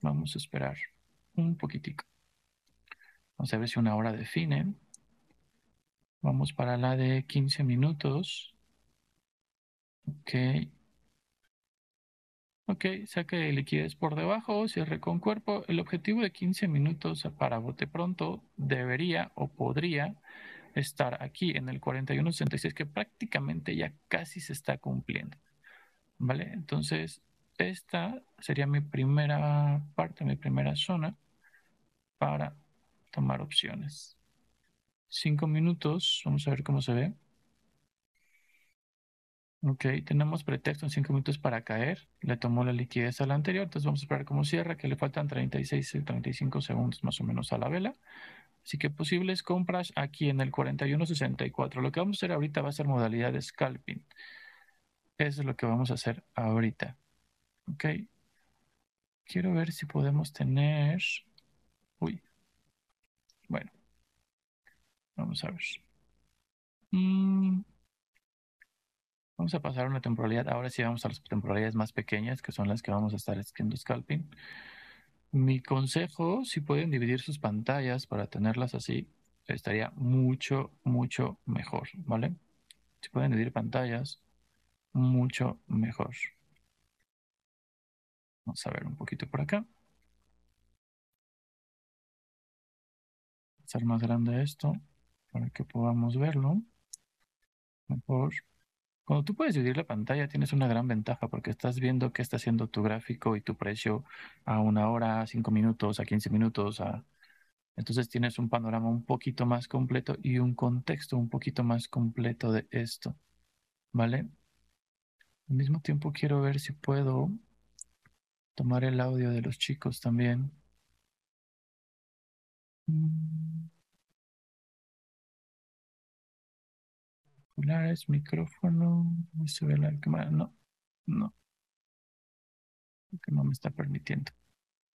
Vamos a esperar un poquitico. Vamos a ver si una hora define. Vamos para la de 15 minutos. Ok. Ok, saque liquidez por debajo, cierre con cuerpo. El objetivo de 15 minutos para bote pronto debería o podría estar aquí en el 41.66, que prácticamente ya casi se está cumpliendo. ¿Vale? Entonces, esta sería mi primera parte, mi primera zona para tomar opciones. 5 minutos, vamos a ver cómo se ve. Ok, tenemos pretexto en 5 minutos para caer. Le tomó la liquidez a la anterior, entonces vamos a esperar cómo cierra, que le faltan 36 y 35 segundos más o menos a la vela. Así que posibles compras aquí en el 41.64. Lo que vamos a hacer ahorita va a ser modalidad de scalping. Eso es lo que vamos a hacer ahorita. Ok. Quiero ver si podemos tener... Uy. Bueno, vamos a ver. Vamos a pasar a una temporalidad. Ahora sí vamos a las temporalidades más pequeñas, que son las que vamos a estar haciendo scalping. Mi consejo, si pueden dividir sus pantallas para tenerlas así, estaría mucho, mucho mejor, ¿vale? Si pueden dividir pantallas, mucho mejor. Vamos a ver un poquito por acá. Hacer más grande esto para que podamos verlo mejor. Cuando tú puedes dividir la pantalla, tienes una gran ventaja porque estás viendo qué está haciendo tu gráfico y tu precio a una hora, a 5 minutos, a 15 minutos. Entonces tienes un panorama un poquito más completo y un contexto un poquito más completo de esto, ¿vale? Al mismo tiempo quiero ver si puedo tomar el audio de los chicos también. Mm, Auriculares, micrófono, no se ve la cámara, no, que no me está permitiendo.